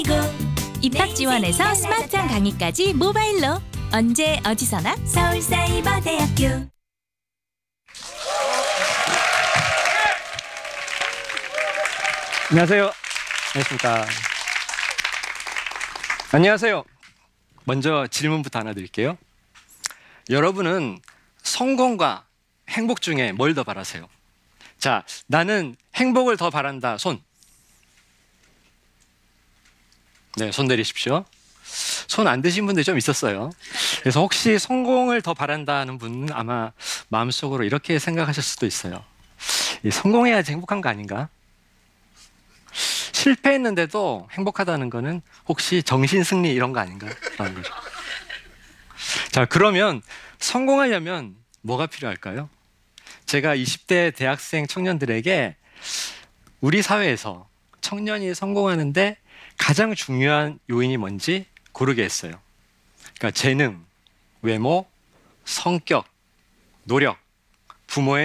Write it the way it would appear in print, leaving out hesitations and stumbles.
입학 지원에서 스마트한 강의까지 모바일로 언제 어디서나 서울사이버대학교. 안녕하세요. 안녕하십니까. 안녕하세요. 먼저 질문부터 하나 드릴게요. 여러분은 성공과 행복 중에 뭘 더 바라세요? 자, 나는 행복을 더 바란다. 손. 네, 손 내리십시오. 손 안 드신 분들이 좀 있었어요. 그래서 혹시 성공을 더 바란다는 분은 아마 마음속으로 이렇게 생각하실 수도 있어요. 성공해야지 행복한 거 아닌가? 실패했는데도 행복하다는 거는 혹시 정신승리 이런 거 아닌가? 라는 거죠. 자, 그러면 성공하려면 뭐가 필요할까요? 제가 20대 대학생 청년들에게 우리 사회에서 청년이 성공하는데 가장 중요한 요인이 뭔지 고르게 했어요. 그러니까 재능, 외모, 성격, 노력, 부모의